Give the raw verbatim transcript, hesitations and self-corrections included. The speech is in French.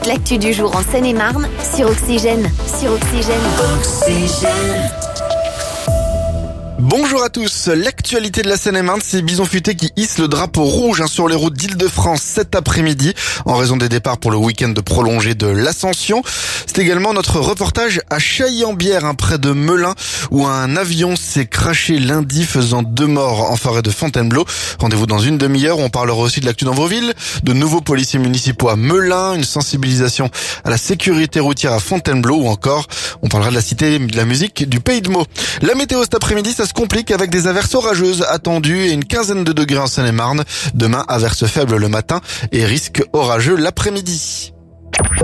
toute l'actu du jour en Seine-et-Marne sur Oxygène. Sur Oxygène. Oxygène. Bonjour à tous, l'actualité de la Seine-et-Marne, c'est Bison Futé qui hisse le drapeau rouge hein, sur les routes d'Île-de-France cet après-midi en raison des départs pour le week-end prolongé de l'Ascension. C'est également notre reportage à Chailly-en-Bière, hein, près de Melun, où un avion s'est crashé lundi faisant deux morts en forêt de Fontainebleau. Rendez-vous dans une demi-heure, on parlera aussi de l'actu dans vos villes, de nouveaux policiers municipaux à Melun, une sensibilisation à la sécurité routière à Fontainebleau ou encore, on parlera de la cité de la musique du Pays de Meaux. La météo cet après-midi, ça se complique avec des averses orageuses attendues et une quinzaine de degrés en Seine-et-Marne. Demain, averses faibles le matin et risque orageux l'après-midi.